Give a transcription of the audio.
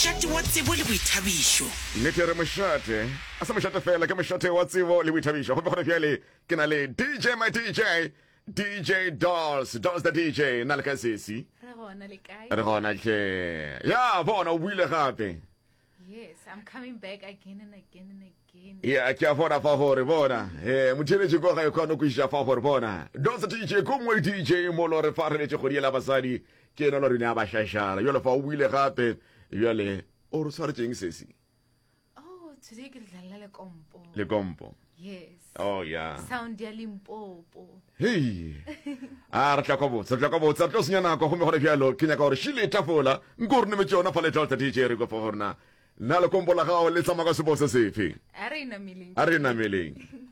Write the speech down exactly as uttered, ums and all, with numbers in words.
mošate wa tsebo le boithabišo nnete re mošate a se mošate fela ke mošate wa tsebo le boithabišo gope gone bjale ke na le D J my D J D J Dolls Dolls the D J na le ka sesi re gona le kae re gona ke ya bona o buile gape. Yes, I'm coming back again and again and again. Yeah, ke a bona fa gore bona eh motheletše go ga e khona go isha fa gore bona Dolls the D J go mo D J mo lo re fa re letse go diela basadi ke no lo re ne ba shashara yo le fa o buile gape yo le o re sware teng sesi. Oh, today ke dlala le kompo. Le kompo. Yes. Oh yeah. Sound ya Limpopo. Hey. Ah, re tla go botsa, re tla go botsa, tlo senya nako go me gore bjalo ke nya ka gore shile tafola ngorne me tsona fa le Dolls the D J re go fa gorna. Na le kompo la gago le tsamaka se bo se sefe. Arena milling. Arena milling.